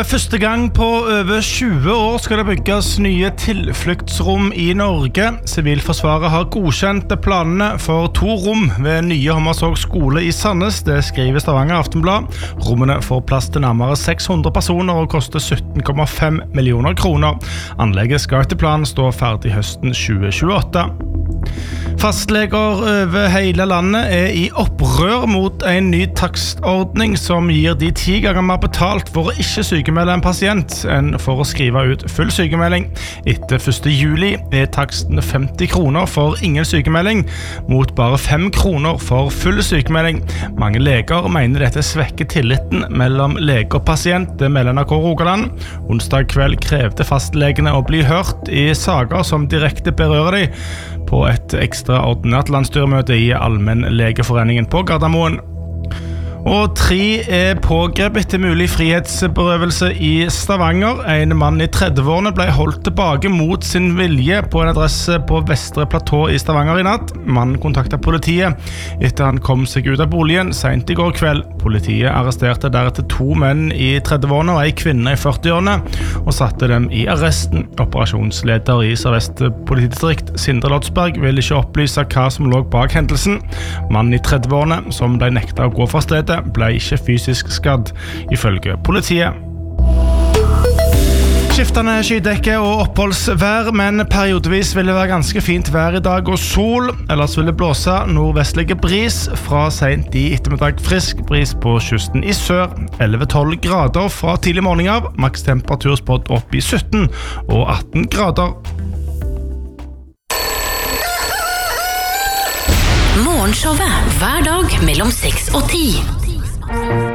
Første gang på over 20 år skal det bygges nye tilfluktsrom i Norge. Sivilforsvaret har godkjent planene for 2 rom ved nye Hommersåk skole i Sandnes. Det skriver Stavanger Aftenblad. Rommene får plass til nærmere 600 personer og koster 17,5 millioner kroner. Anlegget skal etter planen stå ferdig høsten 2028. Fastleger over hele landet er i opprør mot en ny takstordning som gir de 10 ganger mer betalt for å ikke sykemelde en pasient enn for å skrive ut full sykemelding. Etter 1. juli er taksten 50 kroner for ingen sykemelding, mot bare 5 kroner for full sykemelding. Mange leger mener dette svekker tilliten mellom lege og pasient, det melder NRK Rogaland. Onsdag kveld krevde fastlegene å bli hørt i saker som direkte berører de, på et ekstraordinært landsstyremøte i Allmennlegeforeningen på Gardermoen. Og 3 er pågrepet etter mulig frihetsberøvelse i Stavanger. En mann i 30-årene ble holdt tilbake mot sin vilje på en adresse på Vestre Platå i Stavanger i natt. Mannen kontaktet politiet etter han kom seg ut av boligen sent i går kveld. Politiet arresterte deretter 2 menn i 30-årene og en kvinne i 40-årene og satte dem i arresten. Operasjonsleder i Sør-Vest politidistrikt, Sindre Lotsberg, vil ikke opplyse hva som lå bak hendelsen. Mannen i 30-årene, som ble nektet å gå fra stedet, ble ikke fysisk skadd, ifølge politiet. Skiftende skydekke og oppholdsvær, men periodevis vil det være ganske fint vær i dag og sol. Ellers vil det blåse nordvestlige bris fra sent i ettermiddag, frisk bris på kysten i sør. 11-12 grader fra tidlig morgen av, maks temperatur spådd opp i 17 og 18 grader. Morgenshowet hver dag mellom 6 og 10.